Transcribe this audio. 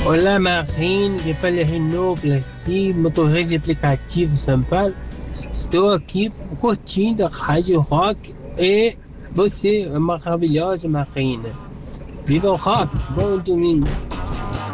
Olá, Marine, que fala Renault Placi, motorista de aplicativo São Paulo. Estou aqui curtindo a Rádio Rock e você, a maravilhosa Marina. Viva o rock, bom domingo.